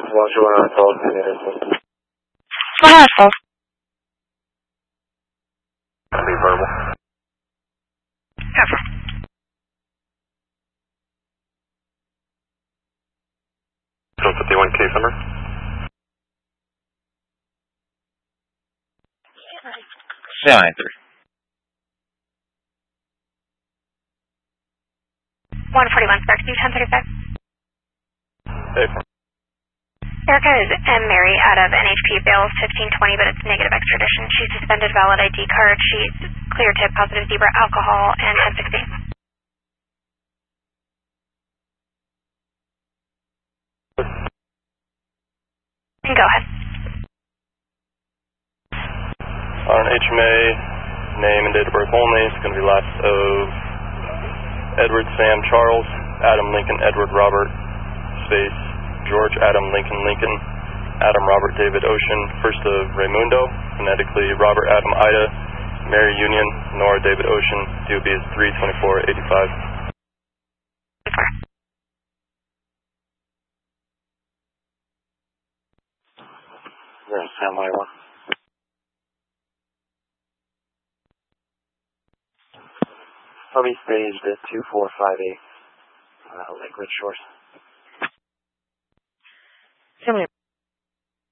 Be verbal. Cover. So 51 case number? Yeah, answer. 141 Sparks, 1035. Hey. Erica is M. Mary out of NHP, bails 1520, but it's negative extradition. She's suspended valid ID card. She's clear tip, positive zebra, alcohol, and 1016. Go ahead. On HMA, name and date of birth only. It's going to be last of Edward Sam Charles, Adam Lincoln Edward Robert, space George Adam Lincoln Lincoln, Adam Robert David Ocean, first of Raymundo, phonetically Robert Adam Ida, Mary Union, Nora David Ocean, DOB is 32485. Yes, Sam Iowa. I'll be staged at 2458, Lake Ridge Shores. Family